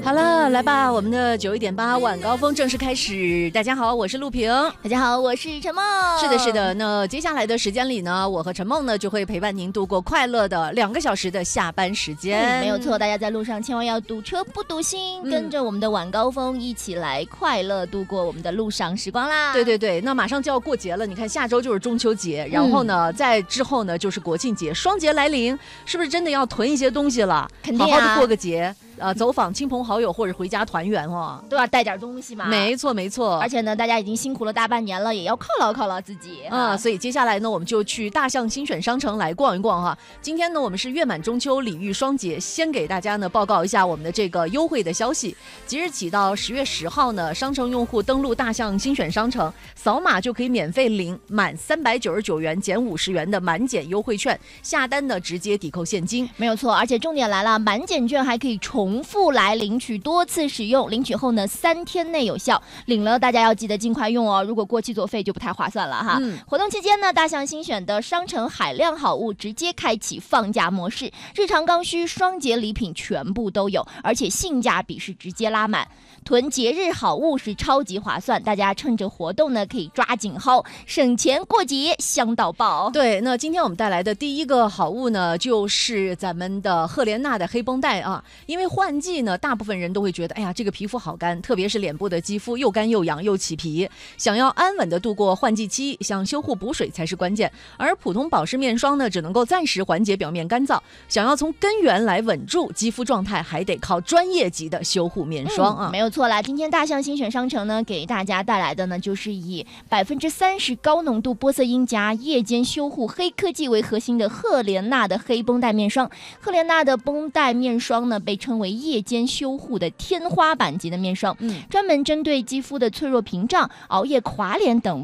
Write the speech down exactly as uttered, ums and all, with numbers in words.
好了，来吧，我们的九一点八晚高峰正式开始。大家好，我是陆平。 大家好，我是陈梦。 是的，是的。那接下来的时间里呢，我和陈梦呢就会陪伴您度过快乐的两个小时的下班时间。 嗯、没有错，大家在路上千万要堵车不堵心，嗯、跟着我们的晚高峰一起来快乐度过我们的路上时光啦。 对对对，那马上就要过节了，你看下周就是中秋节，然后呢，嗯、在之后呢就是国庆节，双节来临，是不是真的要囤一些东西了？ 肯定啊， 好好的过个节。呃，走访亲朋好友或者回家团圆哦， 都要带点东西嘛。 没错没错， 而且呢，大家已经辛苦了大半年了，也要犒劳犒劳自己啊、嗯。所以接下来呢，我们就去大象新选商城来逛一逛哈。今天呢，我们是月满中秋礼遇双节，先给大家呢报告一下我们的这个优惠的消息。即日起到十月十号呢，商城用户登录大象新选商城，扫码就可以免费领满三百九十九元减五十元的满减优惠券，下单呢直接抵扣现金。 没有错，而且重点来了，满减券还可以重复来领。领取多次使用，领取后呢三天内有效，领了大家要记得尽快用哦，如果过期作废就不太划算了哈。嗯、活动期间呢，大象新选的商城海量好物直接开启放价模式，日常刚需、双节礼品全部都有，而且性价比是直接拉满，囤节日好物是超级划算，大家趁着活动呢可以抓紧薅，省钱过节香到爆。 对，那今天我们带来的第一个好物呢，就是咱们的赫莲娜的黑绷带啊，因为换季呢，大部分人都会觉得，哎呀，这个皮肤好干，特别是脸部的肌肤又干又痒又起皮，想要安稳的度过换季期，想修护补水才是关键。而普通保湿面霜呢，只能够暂时缓解表面干燥，想要从根源来稳住肌肤状态，还得靠专业级的修护面霜啊、 嗯。没有错啦，今天大象新选商城呢，给大家带来的呢，就是以百分之三十高浓度玻色因加夜间修护黑科技为核心的赫莲娜的黑绷带面霜。赫莲娜的绷带面霜呢，被称为夜间修护护的天花板级的面霜，嗯，专门针对肌肤的脆弱屏障、熬夜垮脸等